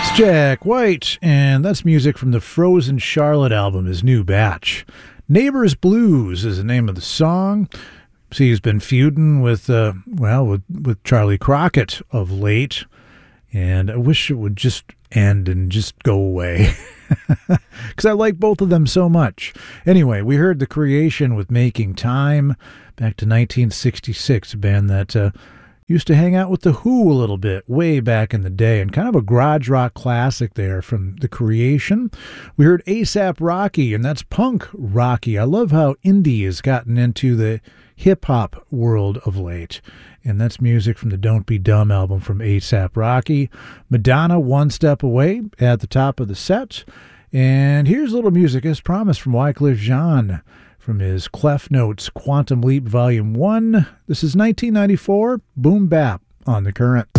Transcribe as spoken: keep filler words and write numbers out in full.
Jack White, and that's music from the Frozen Charlotte album, his new batch. Neighbors Blues is the name of the song. See, he's been feuding with, uh, well, with, with Charlie Crockett of late, and I wish it would just end and just go away, because I like both of them so much. Anyway, we heard The Creation with Making Time, back to nineteen sixty-six, a band that uh, used to hang out with The Who a little bit way back in the day, and kind of a garage rock classic there from The Creation. We heard A$AP Rocky, and that's punk Rocky. I love how indie has gotten into the hip-hop world of late, and that's music from the Don't Be Dumb album from A$AP Rocky. Madonna, One Step Away, at the top of the set. And here's a little music, as promised, from Wyclef Jean, from his Clef Notes Quantum Leap Volume one. This is nineteen ninety-four, Boom Bap on The Current.